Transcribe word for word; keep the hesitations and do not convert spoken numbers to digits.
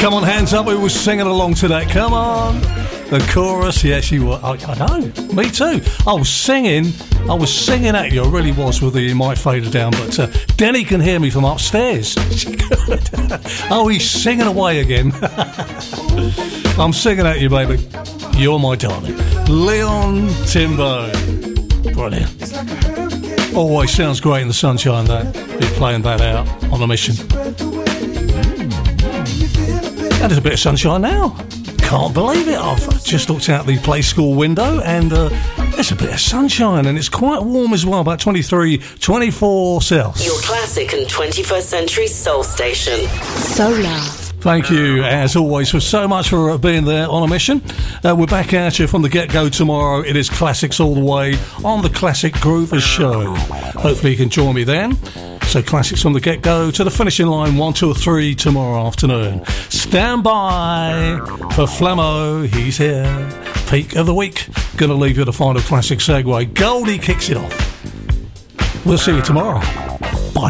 Come on, hands up. We were singing along to that. Come on. The chorus. Yes, you were. I, I know. Me too. I was singing. I was singing at you. I really was with the mic faded down. But uh, Denny can hear me from upstairs. Oh, he's singing away again. I'm singing at you, baby. You're my darling. Leon Timbo. Brilliant. Always sounds great in the sunshine, that. Be playing that out on a mission. And there's a bit of sunshine now. Can't believe it. I've just looked out the play school window and uh, there's a bit of sunshine and it's quite warm as well, about twenty-three, twenty-four Celsius. Your classic and twenty-first century soul station. Solar. Thank you, as always, for so much for being there on a mission. Uh, we're back at you from the get-go tomorrow. It is classics all the way on the Classic Groovers Show. Hopefully you can join me then. So classics from the get-go to the finishing line, one, two, or three tomorrow afternoon. Stand by for Flammo. He's here. Peak of the week. Going to leave you the final classic segue. Goldie kicks it off. We'll see you tomorrow.